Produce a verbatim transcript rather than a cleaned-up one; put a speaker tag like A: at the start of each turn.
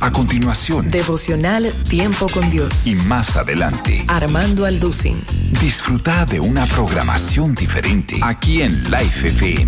A: A continuación,
B: Devocional Tiempo con Dios.
A: Y más adelante,
B: Armando Alducin.
A: disfruta de una programación diferente aquí en Life F M.